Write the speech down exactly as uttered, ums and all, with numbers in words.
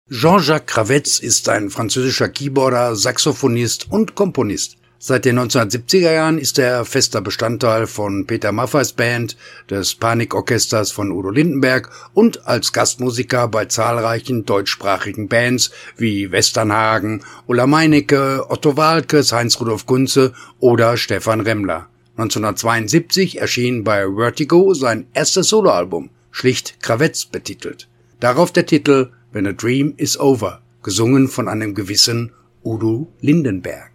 Jean-Jacques Kravetz ist ein französischer Keyboarder, Saxophonist und Komponist. Seit den neunzehnhundertsiebziger Jahren ist er fester Bestandteil von Peter Maffays Band, des Panikorchesters von Udo Lindenberg und als Gastmusiker bei zahlreichen deutschsprachigen Bands wie Westernhagen, Ulla Meinecke, Otto Waalkes, Heinz-Rudolf Kunze oder Stefan Remmler. neunzehnhundertzweiundsiebzig erschien bei Vertigo sein erstes Soloalbum, schlicht Kravetz betitelt. Darauf der Titel When a Dream is Over, gesungen von einem gewissen Udo Lindenberg.